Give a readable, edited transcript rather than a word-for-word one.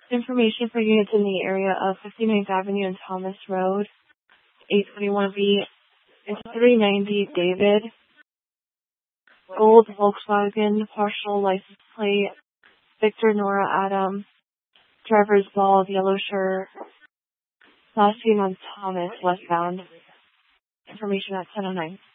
Information for units in the area of 59th Avenue and Thomas Road, 821B and 390 David. Gold Volkswagen, partial license plate, Victor Nora Adam, driver's bald, yellow shirt, last name on Thomas, westbound. Information at 1009.